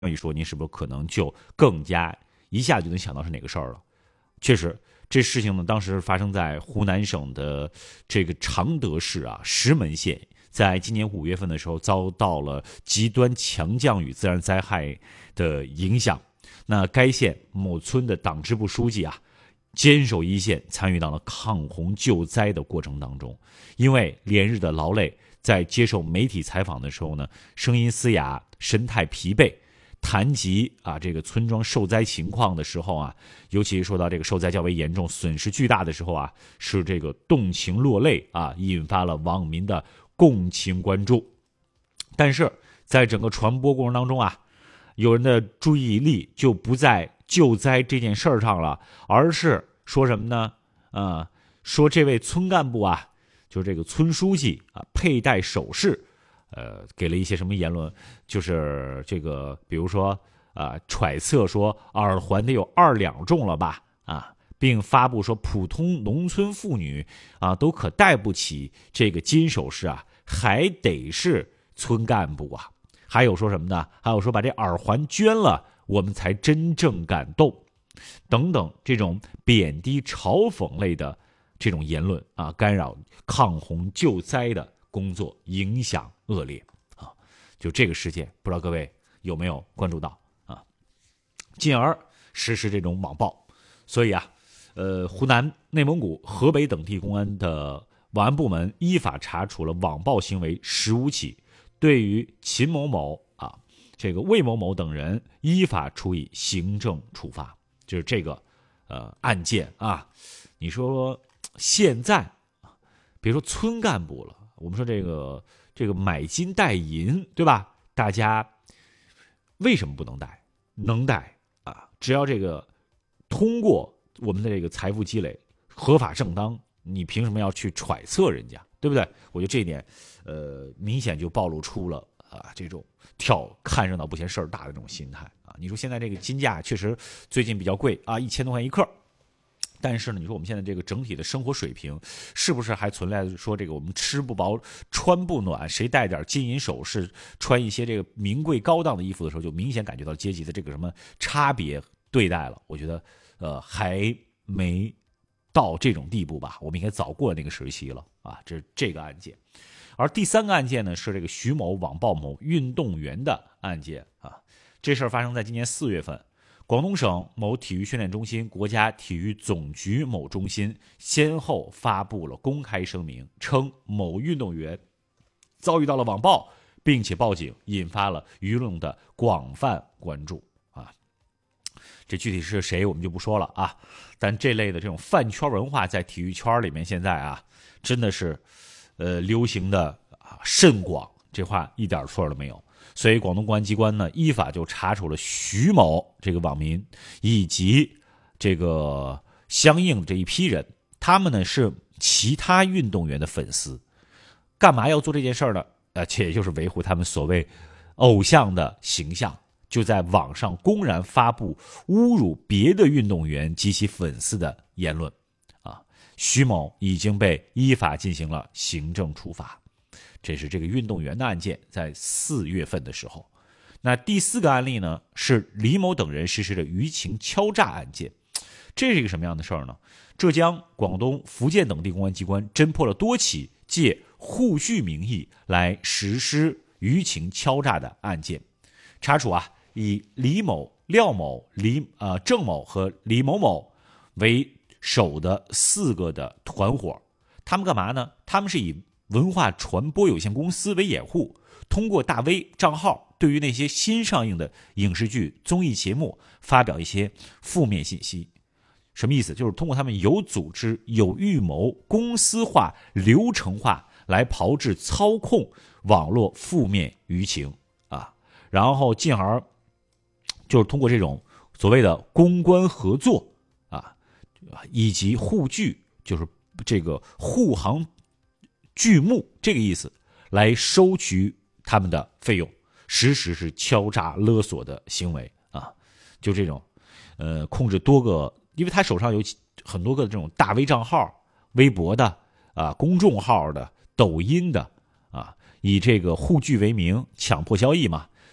一说，您是不是可能就更加一下就能想到是哪个事儿了？确实，这事情呢，当时发生在湖南省的这个常德市石门县，在今年5月份的时候，遭到了极端强降雨自然灾害的影响。那该县某村的党支部书记坚守一线，参与到了抗洪救灾的过程当中。因为连日的劳累，在接受媒体采访的时候呢，声音嘶哑，神态疲惫。谈及这个村庄受灾情况的时候尤其说到这个受灾较为严重、损失巨大的时候是这个动情落泪引发了网民的共情关注。但是在整个传播过程当中有人的注意力就不在救灾这件事儿上了，而是说什么呢？说这位村干部就是这个村书记佩戴首饰。给了一些什么言论，就是这个，比如说揣测说耳环得有2两重了吧并发布说普通农村妇女都可戴不起这个金首饰还得是村干部还有说什么呢？还有说把这耳环捐了，我们才真正感动，等等，这种贬低嘲讽类的这种言论干扰抗洪救灾的工作，影响恶劣就这个事件，不知道各位有没有关注到进而实施这种网暴。所以湖南、内蒙古、河北等地公安的网安部门依法查处了网暴行为15起，对于秦某某这个魏某某等人依法处以行政处罚。就是这个案件你说现在别说村干部了，我们说这个买金戴银，对吧？大家为什么不能戴？能戴只要这个通过我们的这个财富积累合法正当，你凭什么要去揣测人家，对不对？我觉得这一点明显就暴露出了这种看热闹不嫌事儿大的这种心态你说现在这个金价确实最近比较贵1000多块一克，但是呢，你说我们现在这个整体的生活水平，是不是还存在说这个我们吃不饱穿不暖，谁戴点金银首饰，穿一些这个名贵高档的衣服的时候，就明显感觉到阶级的这个什么差别对待了？我觉得还没到这种地步吧，我们应该早过那个时期了这是这个案件。而第3个案件呢，是这个徐某网暴某运动员的案件这事儿发生在今年4月份。广东省某体育训练中心、国家体育总局某中心先后发布了公开声明，称某运动员遭遇到了网暴，并且报警，引发了舆论的广泛关注这具体是谁我们就不说了但这类的这种饭圈文化在体育圈里面现在真的是流行的甚广，这话一点错都没有。所以广东公安机关呢，依法就查处了徐某这个网民以及这个相应的这一批人，他们呢是其他运动员的粉丝，干嘛要做这件事呢？这也就是维护他们所谓偶像的形象，就在网上公然发布侮辱别的运动员及其粉丝的言论徐某已经被依法进行了行政处罚。这是这个运动员的案件，在4月份的时候。那第4个案例呢，是李某等人实施的舆情敲诈案件。这是一个什么样的事儿呢？浙江、广东、福建等地公安机关侦破了多起借沪剧名义来实施舆情敲诈的案件，查处以李某、廖某、郑某和李某某为首的4个的团伙。他们干嘛呢？他们是以文化传播有限公司为掩护，通过大 V 账号对于那些新上映的影视剧、综艺节目发表一些负面信息。什么意思？就是通过他们有组织、有预谋、公司化、流程化来炮制操控网络负面舆情然后进而就是通过这种所谓的公关合作以及沪剧，就是这个沪杭剧目这个意思，来收取他们的费用，实施是敲诈勒索的行为就这种控制多个，因为他手上有很多个这种大 V 账号，微博的公众号的、抖音的以这个沪剧为名强迫交易嘛，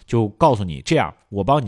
就告诉你这样，我帮你